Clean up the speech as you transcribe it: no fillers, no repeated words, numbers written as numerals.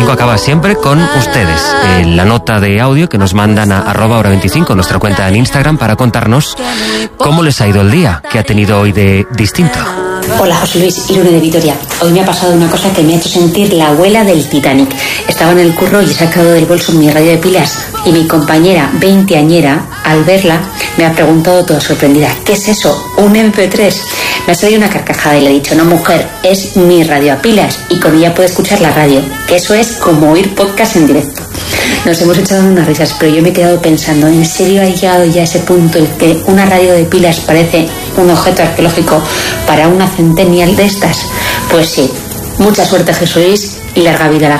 25 acaba siempre con ustedes. La nota de audio que nos mandan a @hora25, nuestra cuenta en Instagram, para contarnos cómo les ha ido el día, qué ha tenido hoy de distinto. Hola, José Luis, Irune de Vitoria. Hoy me ha pasado una cosa que me ha hecho sentir la abuela del Titanic. Estaba en el curro y he sacado del bolso mi radio de pilas y mi compañera veinteañera, al verla, me ha preguntado toda sorprendida: ¿qué es eso? ¿Un MP3? Me ha salido una carcajada y le he dicho: no, mujer, es mi radio a pilas y con ella puede escuchar la radio, que eso es como oír podcast en directo. Nos hemos echado unas risas, pero yo me he quedado pensando: ¿en serio ha llegado ya a ese punto en que una radio de pilas parece un objeto arqueológico para una centennial de estas? Pues sí. Mucha suerte, Jesús, y larga vida a la